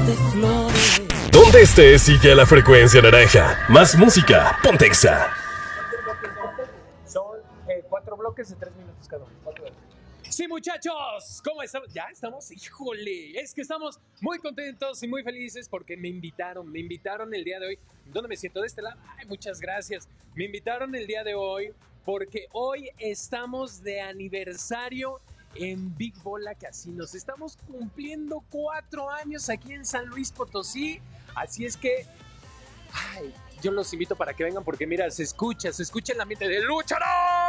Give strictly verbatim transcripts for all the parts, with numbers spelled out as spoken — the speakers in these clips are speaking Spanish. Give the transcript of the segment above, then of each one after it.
de flores. Donde estés, sigue a la frecuencia naranja. Más música, ponte Exa. Son eh, cuatro bloques de tres minutos cada uno. Cuatro bloques. Sí, muchachos, ¿cómo estamos? ¿Ya estamos? Híjole, es que estamos muy contentos y muy felices porque me invitaron, me invitaron el día de hoy. ¿Dónde me siento? De este lado. Ay, muchas gracias. Me invitaron el día de hoy porque hoy estamos de aniversario en Big Bola Casinos. Estamos cumpliendo cuatro años aquí en San Luis Potosí. Así es que, ay, yo los invito para que vengan porque mira, se escucha, se escucha el ambiente de lucha.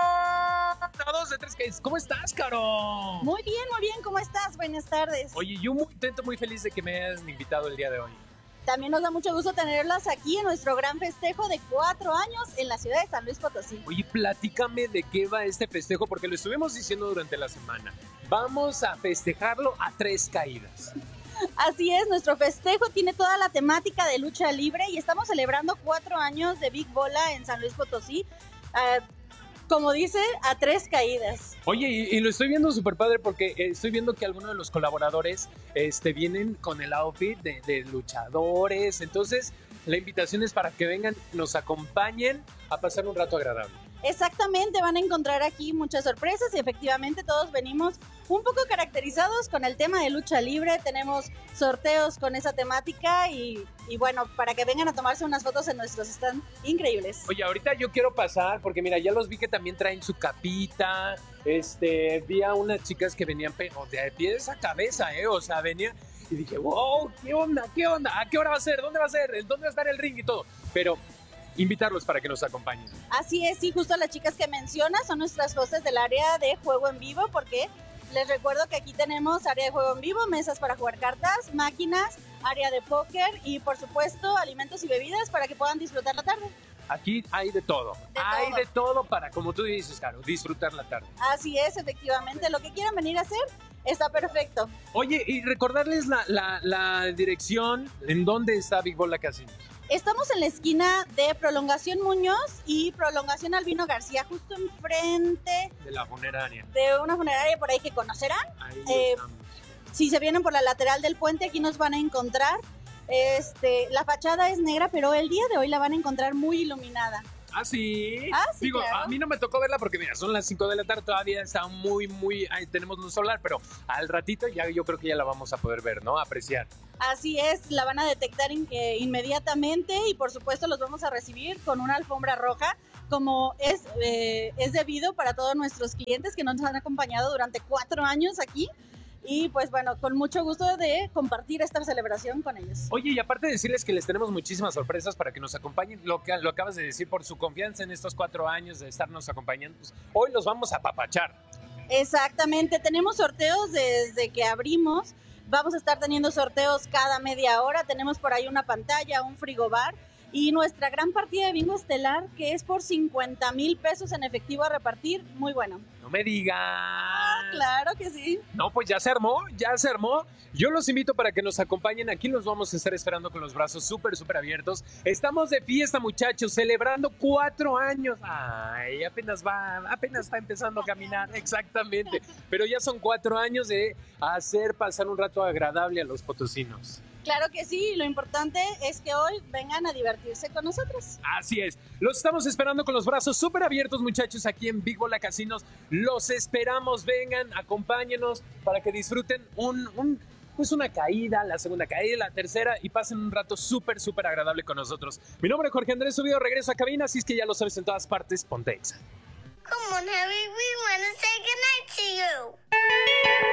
¡No! Dos de tres, ¿cómo estás, Caro? Muy bien, muy bien, ¿cómo estás? Buenas tardes. Oye, yo muy contento, muy feliz de que me hayas invitado el día de hoy. También nos da mucho gusto tenerlas aquí en nuestro gran festejo de cuatro años en la ciudad de San Luis Potosí. Oye, platícame de qué va este festejo, porque lo estuvimos diciendo durante la semana. Vamos a festejarlo a tres caídas. Así es, nuestro festejo tiene toda la temática de lucha libre y estamos celebrando cuatro años de Big Bola en San Luis Potosí. Uh, como dice, a tres caídas. Oye, y, y lo estoy viendo súper padre porque eh, estoy viendo que algunos de los colaboradores este, vienen con el outfit de, de luchadores. Entonces, la invitación es para que vengan, nos acompañen a pasar un rato agradable. Exactamente, van a encontrar aquí muchas sorpresas y efectivamente todos venimos un poco caracterizados con el tema de lucha libre, tenemos sorteos con esa temática y, y bueno, para que vengan a tomarse unas fotos en nuestros stand increíbles. Oye, ahorita yo quiero pasar porque mira, ya los vi que también traen su capita, este, vi a unas chicas que venían pe- de pies a cabeza, eh, o sea, venía y dije, wow, ¿qué onda? ¿Qué onda? ¿A qué hora va a ser? ¿Dónde va a ser? ¿Dónde va a estar el ring y todo? Pero invitarlos para que nos acompañen. Así es, sí, justo las chicas que mencionas son nuestras hostes del área de juego en vivo, porque les recuerdo que aquí tenemos área de juego en vivo, mesas para jugar cartas, máquinas, área de póker y por supuesto alimentos y bebidas para que puedan disfrutar la tarde. Aquí hay de todo, de hay todo. de todo para, como tú dices, Caro, disfrutar la tarde. Así es, efectivamente, lo que quieran venir a hacer está perfecto. Oye, y recordarles la, la, la dirección, en dónde está Big Bola Casinos. Estamos en la esquina de Prolongación Muñoz y Prolongación Albino García, justo enfrente De la funeraria. de una funeraria por ahí que conocerán. Ahí Eh, estamos. Si se vienen por la lateral del puente, aquí nos van a encontrar. Este, la fachada es negra, pero el día de hoy la van a encontrar muy iluminada. ¿Ah, sí? Ah, sí, Digo, claro. a mí no me tocó verla porque, mira, son las cinco de la tarde, todavía está muy, muy... Ahí tenemos luz solar, pero al ratito ya yo creo que ya la vamos a poder ver, ¿no? Apreciar. Así es, la van a detectar in- eh, inmediatamente y por supuesto los vamos a recibir con una alfombra roja, como es, eh, es debido para todos nuestros clientes que nos han acompañado durante cuatro años aquí. Y pues bueno, con mucho gusto de compartir esta celebración con ellos. Oye, y aparte de decirles que les tenemos muchísimas sorpresas para que nos acompañen, lo que lo acabas de decir, por su confianza en estos cuatro años de estarnos acompañando, pues hoy los vamos a apapachar. Exactamente, tenemos sorteos desde que abrimos, vamos a estar teniendo sorteos cada media hora, tenemos por ahí una pantalla, un frigobar y nuestra gran partida de bingo estelar que es por cincuenta mil pesos en efectivo a repartir, muy bueno. No me digan. Ah, claro que sí. No, pues ya se armó, ya se armó. Yo los invito para que nos acompañen. Aquí los vamos a estar esperando con los brazos súper, súper abiertos. Estamos de fiesta, muchachos, celebrando cuatro años. Ay, apenas va, apenas está empezando a caminar, exactamente. Pero ya son cuatro años de hacer pasar un rato agradable a los potosinos. Claro que sí, lo importante es que hoy vengan a divertirse con nosotros. Así es, los estamos esperando con los brazos súper abiertos, muchachos, aquí en Big Bola Casinos. Los esperamos, vengan, acompáñenos para que disfruten un, un, pues una caída, la segunda caída, la tercera y pasen un rato súper, súper agradable con nosotros. Mi nombre es Jorge Andrés Subido, regreso a cabina, así es que ya lo sabes en todas partes, ponte Exa. Come on, Harry, we